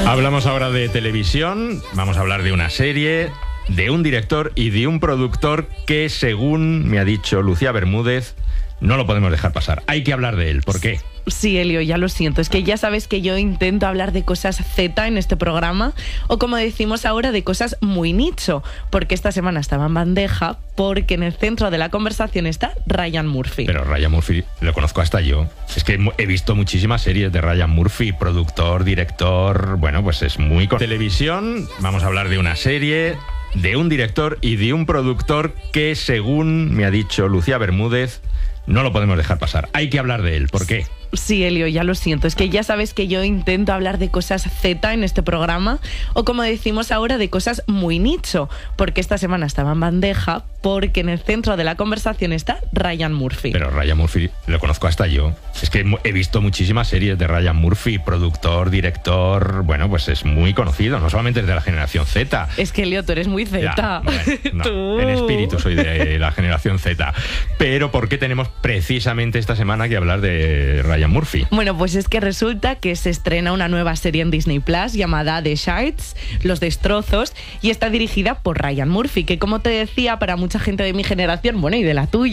Hablamos ahora de televisión, vamos a hablar de una serie, de un director y de un productor que, según me ha dicho Lucía Bermúdez, no lo podemos dejar pasar. Hay que hablar de él. ¿Por qué? Sí, Elio, ya lo siento. Es que ya sabes que yo intento hablar de cosas Z en este programa, o como decimos ahora, de cosas muy nicho, porque esta semana estaba en bandeja, porque en el centro de la conversación está Ryan Murphy. Pero Ryan Murphy lo conozco hasta yo. Es que he visto muchísimas series de Ryan Murphy, productor, director. Bueno, pues es muy... Televisión, vamos a hablar de una serie, de un director y de un productor que, según me ha dicho Lucía Bermúdez, no lo podemos dejar pasar. Hay que hablar de él. ¿Por qué? Sí, Elio, ya lo siento. Es que ya sabes que yo intento hablar de cosas Z en este programa, o como decimos ahora, de cosas muy nicho, porque esta semana estaba en bandeja, porque en el centro de la conversación está Ryan Murphy. Pero Ryan Murphy lo conozco hasta yo. Es que he visto muchísimas series de Ryan Murphy, productor, director. Bueno, pues es muy conocido, no solamente es de la generación Z. Es que, Elio, tú eres muy Z. Ya, bueno, no, en espíritu soy de la generación Z. Pero ¿por qué tenemos precisamente esta semana que hablar de Ryan Murphy? Bueno, pues es que resulta que se estrena una nueva serie en Disney Plus llamada The Shards, Los Destrozos, y está dirigida por Ryan Murphy, que, como te decía, para mucha gente de mi generación, bueno, y de la tuya,